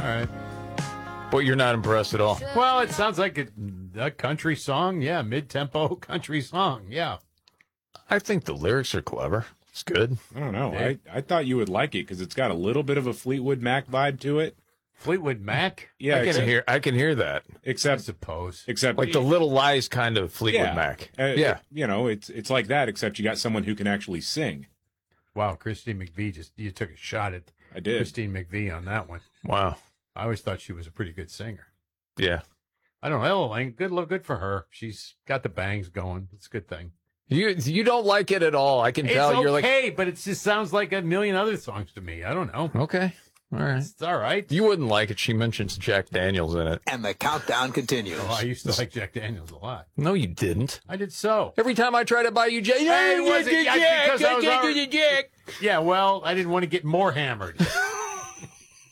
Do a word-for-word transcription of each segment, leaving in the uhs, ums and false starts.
right. But you're not impressed at all. Well, it sounds like a, a country song. Yeah, mid-tempo country song. Yeah. I think the lyrics are clever. It's good. I don't know. I, I thought you would like it because it's got a little bit of a Fleetwood Mac vibe to it. Fleetwood Mac? Yeah, I can except, hear. I can hear that. I except suppose. except Like the Little Lies kind of Fleetwood yeah, Mac. uh, yeah. You know, it's it's like that, except you got someone who can actually sing. Wow, Christine McVie, just you took a shot at I did. Christine McVie on that one. Wow. I always thought she was a pretty good singer. Yeah. I don't know, Elaine. Good look, good for her. She's got the bangs going. It's a good thing. You you don't like it at all. I can tell. It's You're like, okay, but it just sounds like a million other songs to me. I don't know. okay, all right. It's all right. You wouldn't like it. She mentions Jack Daniels in it. And the countdown continues. Oh, I used to like Jack Daniels a lot. No, you didn't. I did so. Every time I try to buy you Jack, Hey, was it- Jack, yeah, because I Jack, was Jack, already- Jack. Yeah, well, I didn't want to get more hammered. I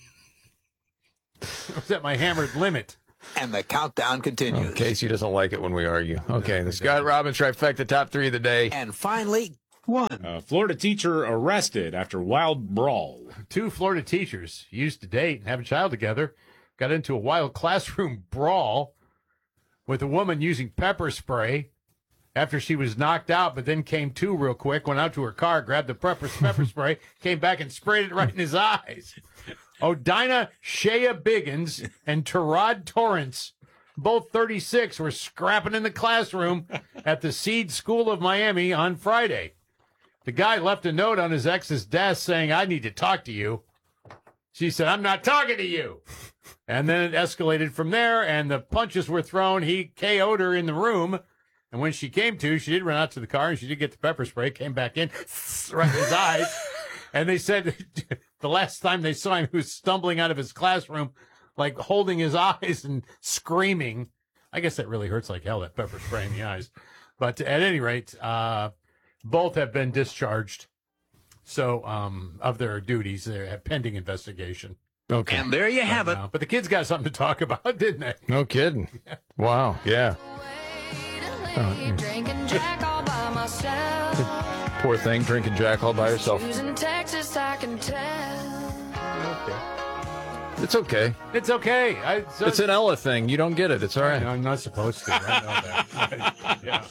was at my hammered limit. And the countdown continues. Oh, Casey doesn't like it when we argue. Okay, the Scott Robbins trifecta, top three of the day. And finally, one. Uh, Florida teacher arrested after wild brawl. Two Florida teachers used to date and have a child together got into a wild classroom brawl with a woman using pepper spray after she was knocked out, but then came to real quick, went out to her car, grabbed the pepper, pepper spray, came back and sprayed it right in his eyes. Odina Shea Biggins and Terod Torrance, both thirty-six, were scrapping in the classroom at the Seed School of Miami on Friday. The guy left a note on his ex's desk saying, "I need to talk to you." She said, "I'm not talking to you." And then it escalated from there, and the punches were thrown. He K O'd her in the room. And when she came to, she did run out to the car, and she did get the pepper spray, came back in, right in his eyes. And they said the last time they saw him, he was stumbling out of his classroom, like holding his eyes and screaming. I guess that really hurts like hell, that pepper spray in the eyes. But at any rate, uh, both have been discharged. So, um, of their duties, they have pending investigation. Okay. And there you have it. Now. But the kids got something to talk about, didn't they? No kidding. Wow. Yeah. Drinking Jack all by myself. Poor thing, drinking Jack all by herself. Using Texas, I can tell. It's okay. It's okay. I, so, It's an Ella thing. You don't get it. It's all right. I'm not supposed to. I know that. Yeah.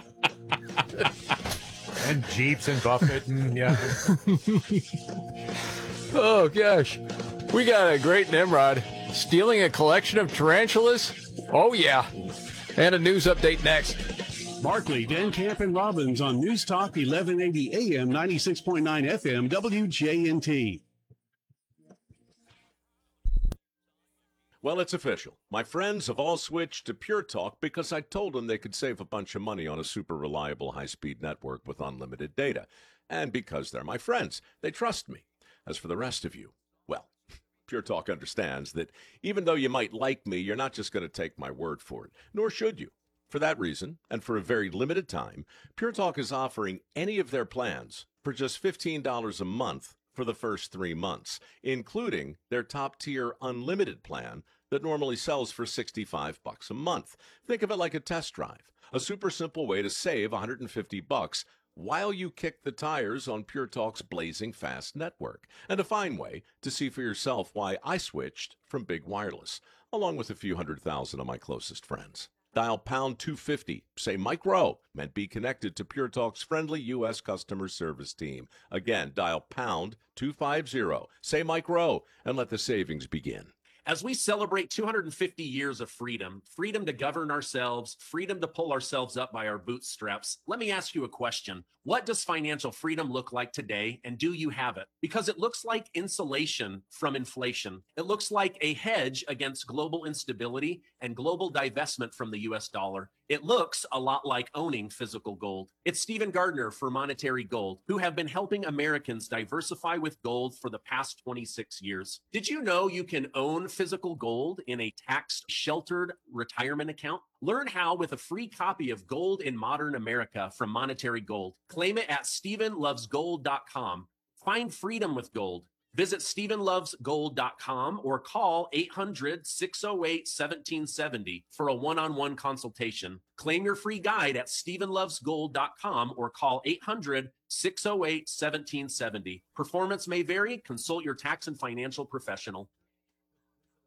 And Jeeps and Buffett and yeah. Oh, gosh. We got a great Nimrod stealing a collection of tarantulas. Oh, yeah. And a news update next. Barkley, Dan Camp, and Robbins on News Talk eleven eighty A M, ninety-six point nine F M, W J N T. Well, it's official. My friends have all switched to Pure Talk because I told them they could save a bunch of money on a super reliable high-speed network with unlimited data. And because they're my friends, they trust me. As for the rest of you, well, Pure Talk understands that even though you might like me, you're not just going to take my word for it, nor should you. For that reason, and for a very limited time, Pure Talk is offering any of their plans for just fifteen dollars a month for the first three months, including their top-tier unlimited plan that normally sells for sixty-five bucks a month. Think of it like a test drive, a super simple way to save one hundred fifty bucks while you kick the tires on Pure Talk's blazing fast network, and a fine way to see for yourself why I switched from Big Wireless, along with a few hundred thousand of my closest friends. Dial pound two fifty, say Mike Rowe, and be connected to Pure Talk's friendly U S customer service team. Again, dial pound two fifty, say Mike Rowe, and let the savings begin. As we celebrate two hundred fifty years of freedom, freedom to govern ourselves, freedom to pull ourselves up by our bootstraps, let me ask you a question. What does financial freedom look like today, and do you have it? Because it looks like insulation from inflation. It looks like a hedge against global instability and global divestment from the U S dollar. It looks a lot like owning physical gold. It's Stephen Gardner for Monetary Gold, who have been helping Americans diversify with gold for the past twenty-six years. Did you know you can own physical gold in a tax-sheltered retirement account? Learn how with a free copy of Gold in Modern America from Monetary Gold. Claim it at stephen loves gold dot com. Find freedom with gold. Visit stephen loves gold dot com or call eight hundred, six oh eight, one seven seven oh for a one-on-one consultation. Claim your free guide at stephen loves gold dot com or call eight hundred, six oh eight, one seven seven oh. Performance may vary. Consult your tax and financial professional.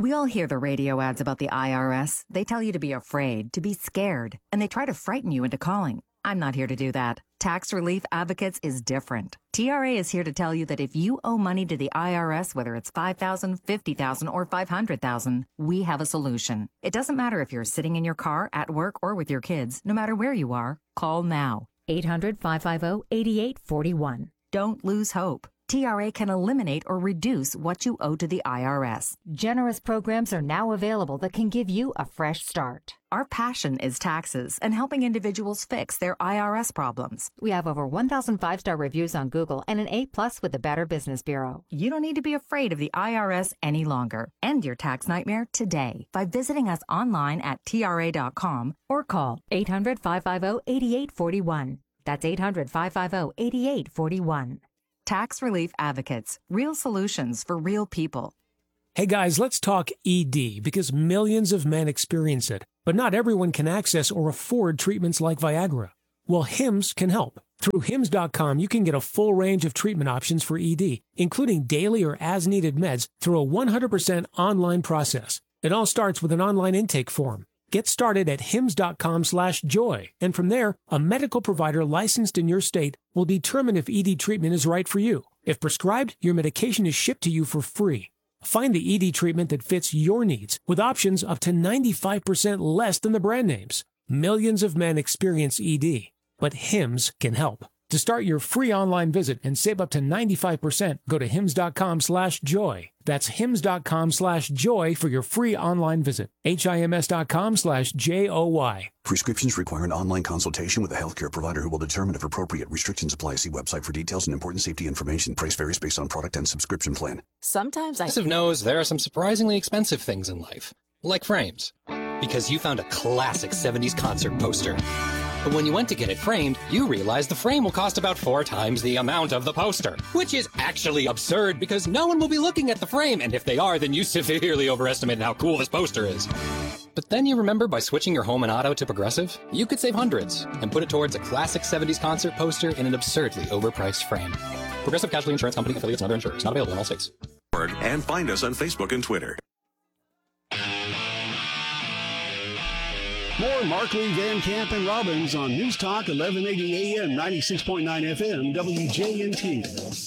We all hear the radio ads about the I R S. They tell you to be afraid, to be scared, and they try to frighten you into calling. I'm not here to do that. Tax Relief Advocates is different. T R A is here to tell you that if you owe money to the I R S, whether it's five thousand dollars, fifty thousand dollars, or five hundred thousand dollars, we have a solution. It doesn't matter if you're sitting in your car, at work, or with your kids. No matter where you are, call now. eight hundred, five five zero, eight eight four one. Don't lose hope. T R A can eliminate or reduce what you owe to the I R S. Generous programs are now available that can give you a fresh start. Our passion is taxes and helping individuals fix their I R S problems. We have over one thousand five-star reviews on Google and an A plus with the Better Business Bureau. You don't need to be afraid of the I R S any longer. End your tax nightmare today by visiting us online at T R A dot com or call eight hundred, five five zero, eight eight four one. That's eight hundred, five five zero, eight eight four one. Tax Relief Advocates. Real solutions for real people. Hey guys, let's talk E D because millions of men experience it, but not everyone can access or afford treatments like Viagra. Well, Hims can help. Through Hims dot com, you can get a full range of treatment options for E D, including daily or as-needed meds through a one hundred percent online process. It all starts with an online intake form. Get started at Hims dot com slash joy, and from there, a medical provider licensed in your state will determine if E D treatment is right for you. If prescribed, your medication is shipped to you for free. Find the E D treatment that fits your needs with options up to ninety-five percent less than the brand names. Millions of men experience E D, but Hims can help. To start your free online visit and save up to ninety-five percent, go to Hims dot com slash joy. That's Hims dot com slash joy for your free online visit. H I M S dot com slash J O Y. Prescriptions require an online consultation with a healthcare provider who will determine if appropriate. Restrictions apply. See website for details and important safety information. Price varies based on product and subscription plan. Sometimes I knows there are some surprisingly expensive things in life, like frames. Because you found a classic seventies concert poster. But when you went to get it framed, you realized the frame will cost about four times the amount of the poster, which is actually absurd because no one will be looking at the frame, and if they are, then you severely overestimated how cool this poster is. But then you remember by switching your home and auto to Progressive, you could save hundreds and put it towards a classic seventies concert poster in an absurdly overpriced frame. Progressive Casualty Insurance Company, affiliates, and other insurers. Not available in all states. And find us on Facebook and Twitter. More Markley, Van Camp, and Robbins on News Talk eleven eighty A M, ninety-six point nine F M, W J N T.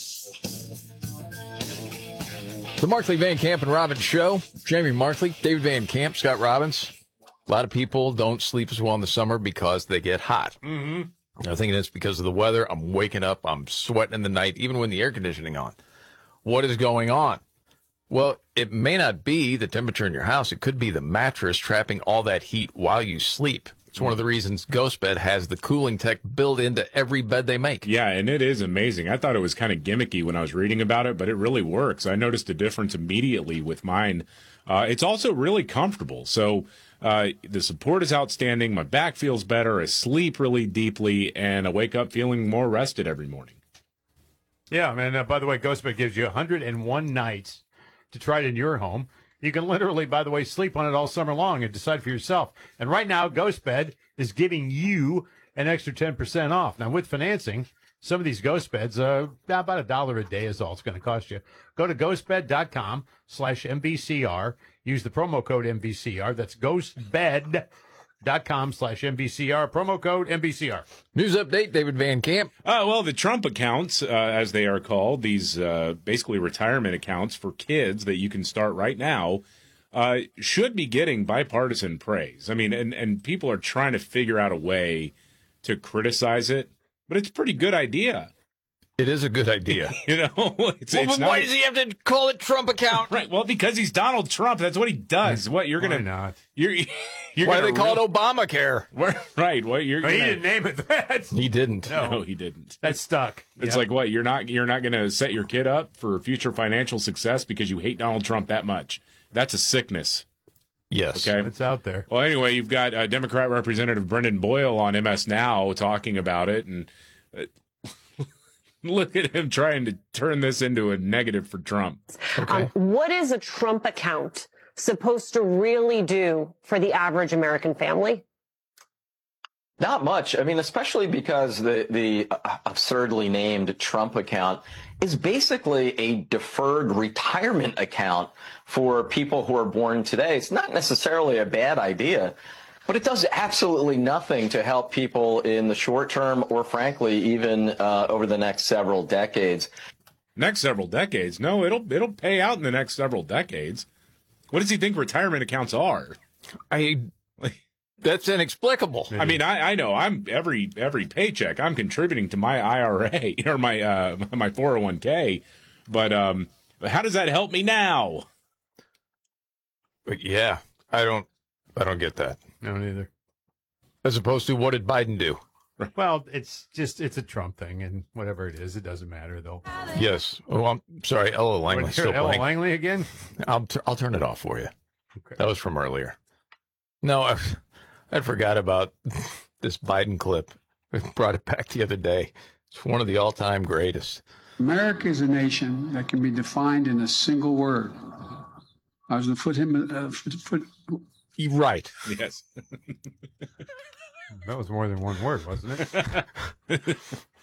The Markley, Van Camp, and Robbins Show. Jamie Markley, David Van Camp, Scott Robbins. A lot of people don't sleep as well in the summer because they get hot. Mm-hmm. I'm thinking it's because of the weather. I'm waking up, I'm sweating in the night, even when the air conditioning on. What is going on? Well, it may not be the temperature in your house. It could be the mattress trapping all that heat while you sleep. It's one of the reasons GhostBed has the cooling tech built into every bed they make. Yeah, and it is amazing. I thought it was kind of gimmicky when I was reading about it, but it really works. I noticed a difference immediately with mine. Uh, it's also really comfortable. So uh, the support is outstanding. My back feels better. I sleep really deeply, and I wake up feeling more rested every morning. Yeah, man. Uh, by the way, GhostBed gives you one hundred one nights to try it in your home. You can literally, by the way, sleep on it all summer long and decide for yourself. And right now, GhostBed is giving you an extra ten percent off. Now, with financing, some of these GhostBeds, uh, about a dollar a day is all it's going to cost you. Go to ghostbed.com slash MVCR. Use the promo code M V C R. That's ghostbed. Dot com slash M V C R, promo code M V C R. News update, David Van Camp. Uh, well, the Trump accounts, uh, as they are called, these uh, basically retirement accounts for kids that you can start right now, uh, should be getting bipartisan praise. I mean, and, and people are trying to figure out a way to criticize it, but it's a pretty good idea. It is a good idea. You know, it's, well, it's but not, why does he have to call it Trump account? Right. Well, because he's Donald Trump. That's what he does. What you're gonna not? You're. you're why do gonna they call re- it Obamacare? Right. What you're. Well, he gonna, didn't name it that. He didn't. No, no he didn't. That's stuck. It's yep. like what you're not. You're not going to set your kid up for future financial success because you hate Donald Trump that much. That's a sickness. Yes. Okay. It's out there. Well, anyway, you've got uh, Democrat Representative Brendan Boyle on M S Now talking about it, and uh, look at him trying to turn this into a negative for Trump. Okay. Um, what is a Trump account supposed to really do for the average American family? Not much. I mean, especially because the, the absurdly named Trump account is basically a deferred retirement account for people who are born today. It's not necessarily a bad idea, but it does absolutely nothing to help people in the short term or, frankly, even uh, over the next several decades. Next several decades? No, it'll it'll pay out in the next several decades. What does he think retirement accounts are? I that's inexplicable. I mean, I, I know I'm every every paycheck I'm contributing to my I R A or my uh, my four oh one k, but um, how does that help me now? But yeah, I don't I don't get that. No, neither. As opposed to, what did Biden do? Well, it's just, it's a Trump thing, and whatever it is, it doesn't matter, though. Yes. Oh, I'm sorry. Ella Langley still Ella playing. Langley again? I'll, t- I'll turn it off for you. Okay. That was from earlier. No, I, I forgot about this Biden clip. I brought it back the other day. It's one of the all-time greatest. America is a nation that can be defined in a single word. I was going to put him, uh, foot, foot. Right. Yes. That was more than one word, wasn't it?